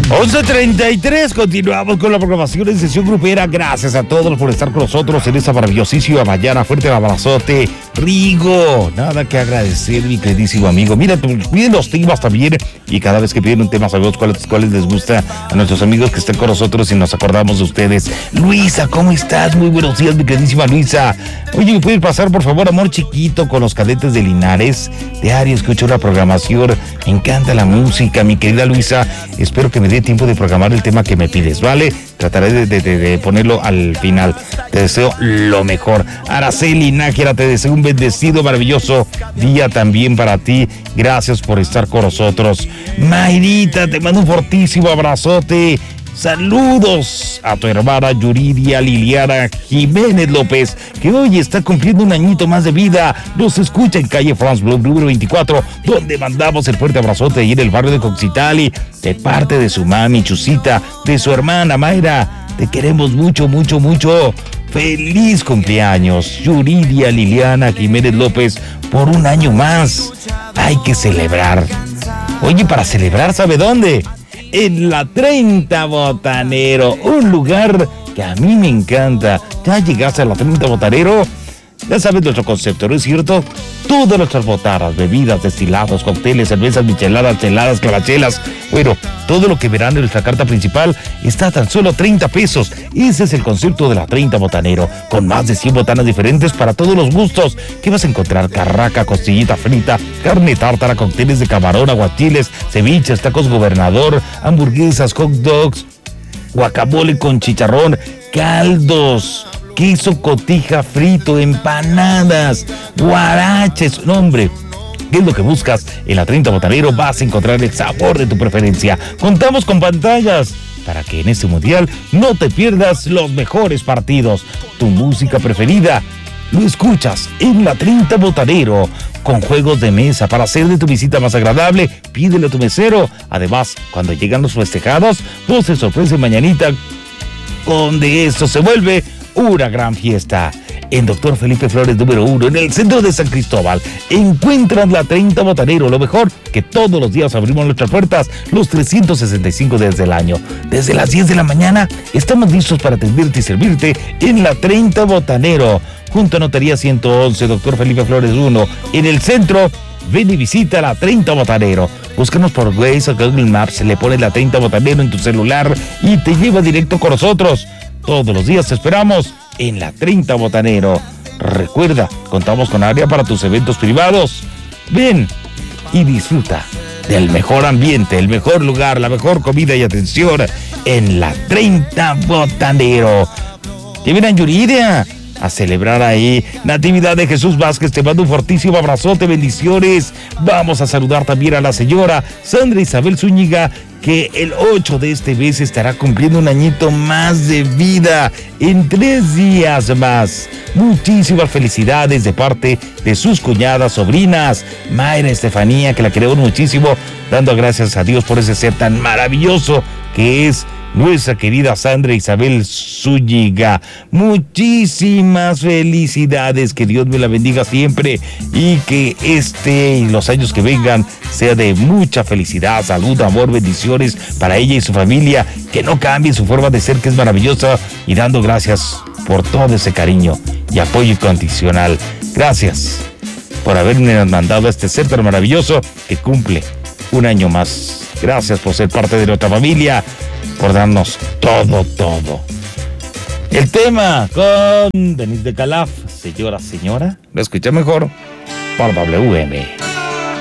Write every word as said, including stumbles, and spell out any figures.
once treinta y tres, continuamos con la programación en Sesión Grupera. Gracias a todos por estar con nosotros en esta maravillosísima mañana. Fuerte abrazote, Rigo. Nada que agradecer, mi queridísimo amigo. Mira, piden los temas también y cada vez que piden un tema sabemos cuáles, cuáles les gusta a nuestros amigos que estén con nosotros y nos acordamos de ustedes. Luisa, ¿cómo estás? Muy buenos días, mi queridísima Luisa. Oye, ¿me puedes pasar, por favor, Amor Chiquito con los Cadetes de Linares? Diario escucho la programación. Me encanta la música, mi querida Luisa. Espero que me dé tiempo de programar el tema que me pides, ¿vale? Trataré de, de, de, de ponerlo al final. Te deseo lo mejor. Araceli Nájera, te deseo un bendecido, maravilloso día también para ti. Gracias por estar con nosotros. Mayrita, te mando un fortísimo abrazote. Saludos a tu hermana Yuridia Liliana Jiménez López, que hoy está cumpliendo un añito más de vida. Nos escucha en calle France Blue número veinticuatro, donde mandamos el fuerte abrazote ahí en el barrio de Coxitali, de parte de su mami Chusita, de su hermana Mayra. Te queremos mucho, mucho, mucho. Feliz cumpleaños, Yuridia Liliana Jiménez López, por un año más. Hay que celebrar. Oye, para celebrar, ¿sabe dónde? En la treinta Botanero, un lugar que a mí me encanta. ¿Ya llegaste a la treinta Botanero? Ya sabes nuestro concepto, ¿no es cierto? Todas nuestras botanas, bebidas, destilados, cócteles, cervezas, micheladas, cheladas, clavachelas. Bueno, todo lo que verán en nuestra carta principal está a tan solo treinta pesos. Ese es el concepto de la treinta Botanero, con más de cien botanas diferentes para todos los gustos. ¿Qué vas a encontrar? Carraca, costillita frita, carne tártara, cócteles de camarón, aguachiles, ceviches, tacos gobernador, hamburguesas, hot dogs, guacamole con chicharrón, caldos, queso cotija frito, empanadas, guaraches. No, hombre, ¿qué es lo que buscas? En la treinta Botanero vas a encontrar el sabor de tu preferencia. Contamos con pantallas para que en este mundial no te pierdas los mejores partidos. Tu música preferida lo escuchas en la treinta Botanero, con juegos de mesa para hacer de tu visita más agradable. Pídele a tu mesero. Además, cuando llegan los festejados, pues se sorprende mañanita con de esto se vuelve una gran fiesta. En Doctor Felipe Flores número uno, en el centro de San Cristóbal, encuentras la treinta Botanero. Lo mejor, que todos los días abrimos nuestras puertas los trescientos sesenta y cinco días del año. Desde las diez de la mañana estamos listos para atenderte y servirte en la treinta Botanero, junto a Notaría ciento once, Doctor Felipe Flores uno, en el centro. Ven y visita la treinta Botanero. Búscanos por Waze o Google Maps, le pones la treinta Botanero en tu celular y te lleva directo con nosotros. Todos los días te esperamos en la treinta Botanero. Recuerda, contamos con área para tus eventos privados. Ven y disfruta del mejor ambiente, el mejor lugar, la mejor comida y atención en la treinta Botanero. Que vienen Yuridia a celebrar ahí. Natividad de Jesús Vázquez, te mando un fortísimo abrazote, bendiciones. Vamos a saludar también a la señora Sandra Isabel Zúñiga, que el ocho de este mes estará cumpliendo un añito más de vida, en tres días más. Muchísimas felicidades de parte de sus cuñadas, sobrinas, Mayra, Estefanía, que la queremos muchísimo, dando gracias a Dios por ese ser tan maravilloso que es nuestra querida Sandra Isabel Zúñiga. Muchísimas felicidades, que Dios me la bendiga siempre y que este y los años que vengan sea de mucha felicidad, salud, amor, bendiciones para ella y su familia, que no cambie su forma de ser, que es maravillosa, y dando gracias por todo ese cariño y apoyo incondicional. Gracias por haberme mandado a este ser tan maravilloso que cumple un año más. Gracias por ser parte de nuestra familia, por darnos todo, todo. El tema con Denise de Calaf, señora, señora, lo escuché mejor por W M.